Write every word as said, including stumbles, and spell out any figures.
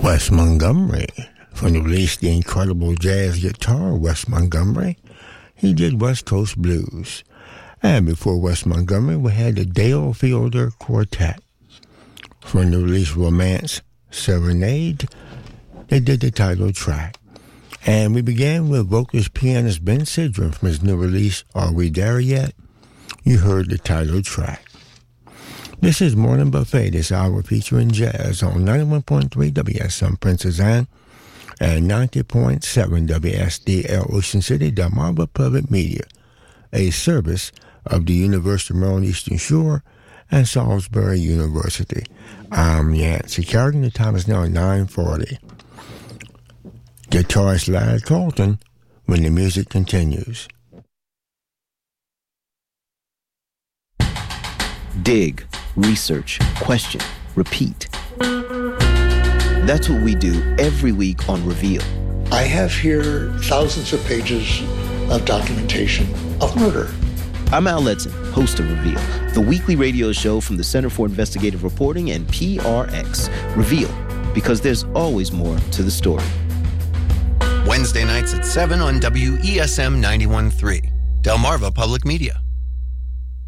Wes Montgomery. From the release The Incredible Jazz Guitar, Wes Montgomery, he did West Coast Blues. And before Wes Montgomery, we had the Dale Fielder Quartet. From the release Romance Serenade, they did the title track. And we began with vocalist pianist Ben Sidran from his new release, Are We There Yet? You heard the title track. This is Morning Buffet, this hour featuring jazz on ninety-one point three W S M Princess Anne and ninety point seven W S D L Ocean City, Delmarva Public Media, a service of the University of Maryland Eastern Shore and Salisbury University. I'm Yancey Carrigan. The time is now nine forty. Guitarist Larry Carlton when the music continues. Dig, research, question, repeat. That's what we do every week on Reveal. I have here thousands of pages of documentation of murder. I'm Al Letson, host of Reveal, the weekly radio show from the Center for Investigative Reporting and P R X. Reveal, because there's always more to the story. Wednesday nights at seven on W E S M ninety-one point three, Delmarva Public Media.